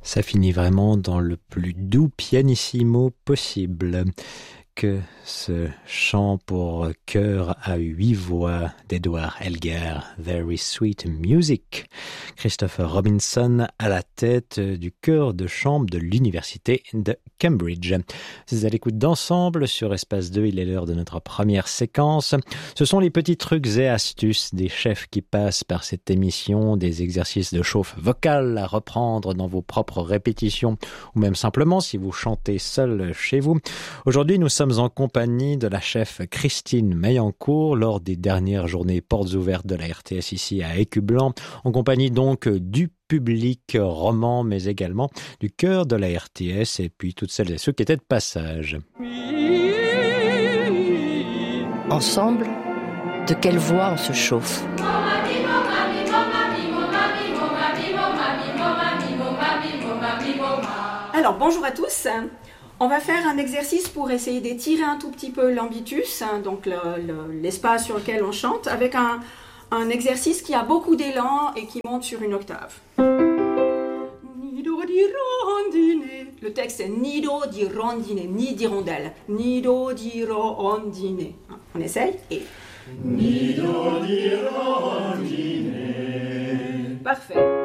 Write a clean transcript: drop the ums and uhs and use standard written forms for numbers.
Ça finit vraiment dans le plus doux pianissimo possible. Que ce chant pour chœur à 8 voix d'Edward Elgar, Very Sweet Music. Christopher Robinson à la tête du chœur de chambre de l'université de Cambridge. Vous êtes à l'écoute d'Ensemble sur Espace 2, il est l'heure de notre première séquence. Ce sont les petits trucs et astuces des chefs qui passent par cette émission, des exercices de chauffe vocale à reprendre dans vos propres répétitions ou même simplement si vous chantez seul chez vous. Aujourd'hui, nous sommes en compagnie de la chef Christine Meillancourt lors des dernières journées portes ouvertes de la RTS ici à Écublens, en compagnie donc du public roman mais également du chœur de la RTS et puis toutes celles et ceux qui étaient de passage. Ensemble, de quelle voix on se chauffe? Alors bonjour à tous. On va faire un exercice pour essayer d'étirer un tout petit peu l'ambitus, donc l'espace sur lequel on chante, avec un exercice qui a beaucoup d'élan et qui monte sur une octave. Nido di rondine. Le texte est nido di rondine, ni d'hirondelle. Nido di rondine. On essaye et... Nido di rondine. Parfait.